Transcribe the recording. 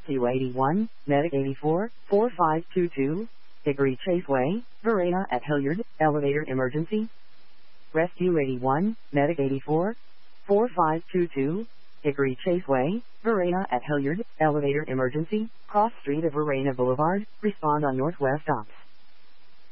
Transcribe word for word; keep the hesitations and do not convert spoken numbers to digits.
Rescue eighty-one, Medic eighty-four, four five two two, Hickory Chase Way, Varina at Hilliard, elevator emergency. Rescue eighty-one, Medic eighty-four, four five two two, Hickory Chase Way, Varina at Hilliard, elevator emergency, cross street of Varina Boulevard, respond on Northwest Ops.